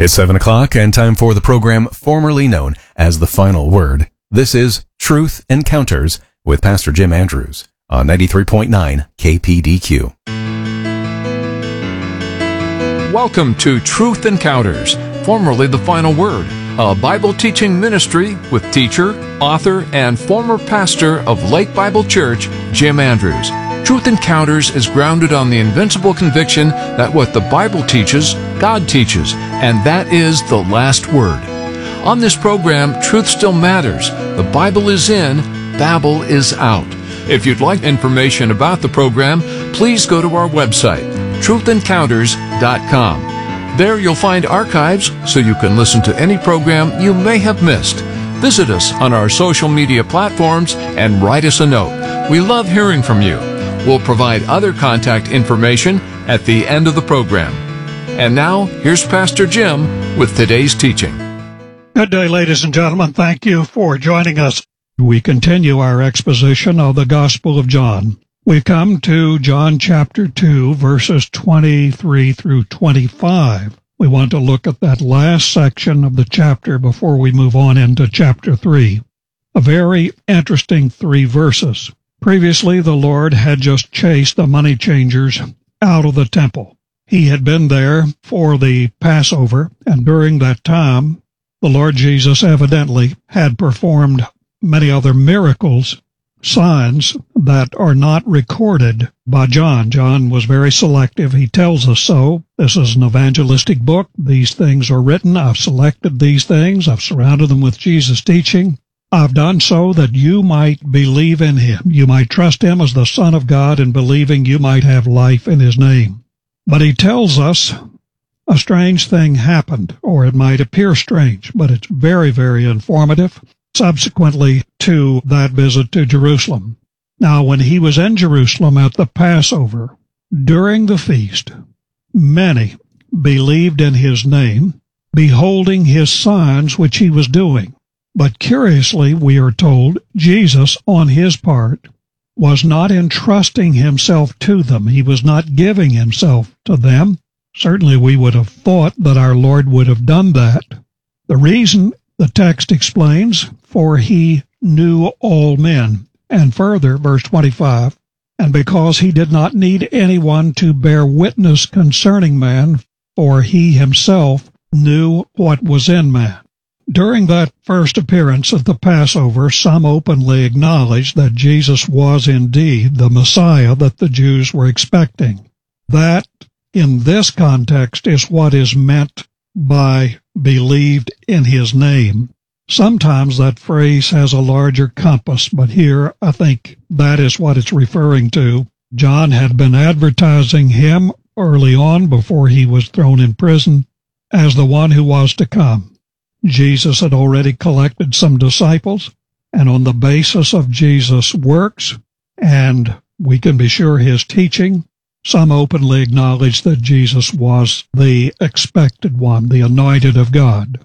It's 7 o'clock and time for the program formerly known as The Final Word. This is Truth Encounters with Pastor Jim Andrews on 93.9 KPDQ. Welcome to Truth Encounters, formerly The Final Word, a Bible teaching ministry with teacher, author, and former pastor of Lake Bible Church, Jim Andrews. Truth Encounters is grounded on the invincible conviction that what the Bible teaches, God teaches, and that is the last word. On this program, truth still matters. The Bible is in, Babel is out. If you'd like information about the program, please go to our website, truthencounters.com. There you'll find archives so you can listen to any program you may have missed. Visit us on our social media platforms and write us a note. We love hearing from you. We'll provide other contact information at the end of the program. And now, here's Pastor Jim with today's teaching. Good day, ladies and gentlemen. Thank you for joining us. We continue our exposition of the Gospel of John. We've come to John chapter 2, verses 23 through 25. We want to look at that last section of the chapter before we move on into chapter 3. A very interesting 3 verses. Previously, the Lord had just chased the money changers out of the temple. He had been there for the Passover, and during that time, the Lord Jesus evidently had performed many other miracles, signs that are not recorded by John. John was very selective. He tells us so. This is an evangelistic book. These things are written. I've selected these things. I've surrounded them with Jesus' teaching. I've done so that you might believe in him. You might trust him as the Son of God, and believing you might have life in his name. But he tells us a strange thing happened, or it might appear strange, but it's very, very informative. Subsequently to that visit to Jerusalem. Now, when he was in Jerusalem at the Passover, during the feast, many believed in his name, beholding his signs which he was doing. But curiously, we are told, Jesus, on his part, was not entrusting himself to them. He was not giving himself to them. Certainly, we would have thought that our Lord would have done that. The reason, the text explains, for he knew all men. And further, verse 25, and because he did not need anyone to bear witness concerning man, for he himself knew what was in man. During that first appearance at the Passover, some openly acknowledged that Jesus was indeed the Messiah that the Jews were expecting. That, in this context, is what is meant by believed in his name. Sometimes that phrase has a larger compass, but here I think that is what it's referring to. John had been advertising him early on before he was thrown in prison as the one who was to come. Jesus had already collected some disciples, and on the basis of Jesus' works, and we can be sure his teaching, some openly acknowledged that Jesus was the expected one, the anointed of God.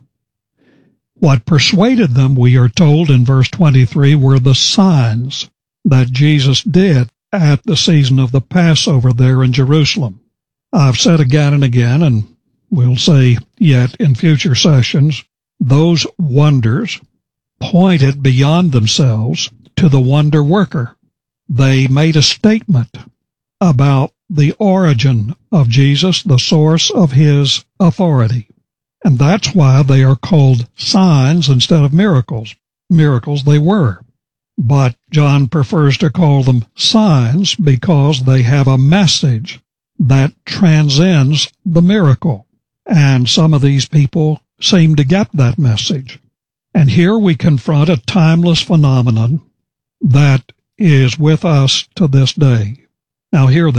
What persuaded them, we are told in verse 23, were the signs that Jesus did at the season of the Passover there in Jerusalem. I've said again and again, and we'll say yet in future sessions, those wonders pointed beyond themselves to the wonder worker. They made a statement about the origin of Jesus, the source of his authority. And that's why they are called signs instead of miracles. Miracles they were. But John prefers to call them signs because they have a message that transcends the miracle. And some of these people seem to get that message. And here we confront a timeless phenomenon that is with us to this day. Now here